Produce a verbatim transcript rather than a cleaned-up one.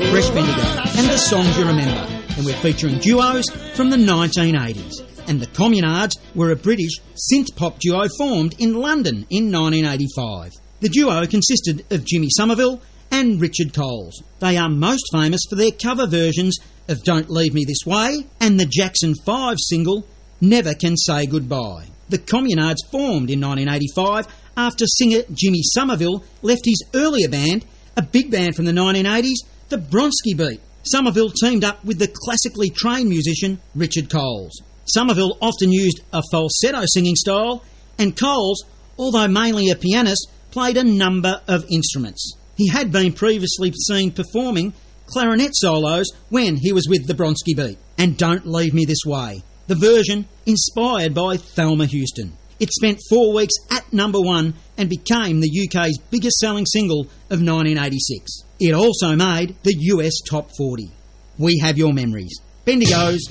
Fresh Bendigo and the songs you remember. And we're featuring duos from the nineteen eighties. And the Communards were a British synth-pop duo formed in London in nineteen eighty-five. The duo consisted of Jimmy Somerville and Richard Coles. They are most famous for their cover versions of Don't Leave Me This Way and the Jackson five single Never Can Say Goodbye. The Communards formed in nineteen eighty-five after singer Jimmy Somerville left his earlier band, a big band from the nineteen eighties, the Bronski Beat. Somerville teamed up with the classically trained musician Richard Coles. Somerville often used a falsetto singing style, and Coles, although mainly a pianist, played a number of instruments. He had been previously seen performing clarinet solos when he was with the Bronski Beat. And Don't Leave Me This Way, the version inspired by Thelma Houston. It spent four weeks at number one and became the U K's biggest selling single of nineteen eighty-six. It also made the U S top forty. We have your memories. Bendigo's